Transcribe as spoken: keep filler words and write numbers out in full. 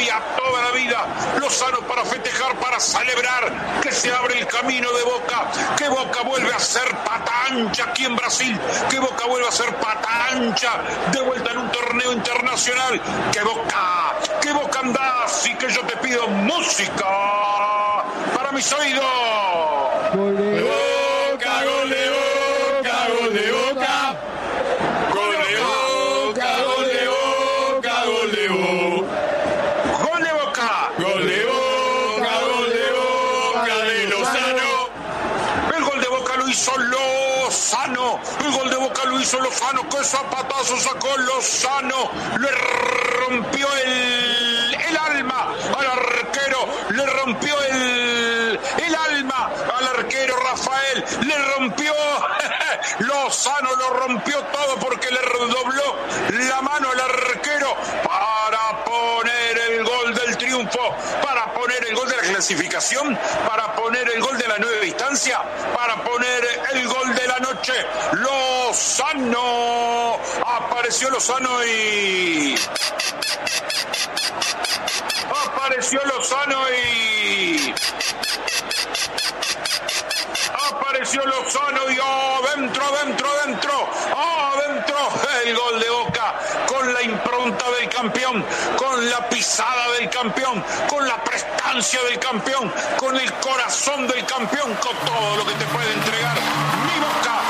día, toda la vida. Lozano para festejar, para celebrar que se abre el camino de Boca, que Boca vuelve a ser pata ancha aquí en Brasil, que Boca vuelve a ser pata ancha de vuelta en un torneo internacional, que Boca, que Boca andás y que yo te pido música para mis oídos. Gol de Boca, gol de Boca, gol de Boca. Gol de Boca, gol de Boca, gol de Boca. Gol de Boca. Gol de Boca, gol de Boca de Lozano. El gol de Boca lo hizo Lozano. El gol de Boca lo hizo Lozano. Que zapatazo sacó Lozano. Le rompió el, el alma al arquero. Le rompió el, el alma al arquero Rafael. Le rompió Lozano, lo rompió todo porque le dobló la mano al arquero para poner el gol del triunfo, para poner el gol de la clasificación, para poner el gol de la nueva instancia, para poner el gol de la noche. Lozano, apareció Lozano y apareció Lozano y apareció Lozano y adentro, adentro, adentro, adentro, el gol de Boca con la impronta del campeón, con la pisada del campeón, con la prestancia del campeón, con el corazón del campeón, con todo lo que te puede entregar mi Boca.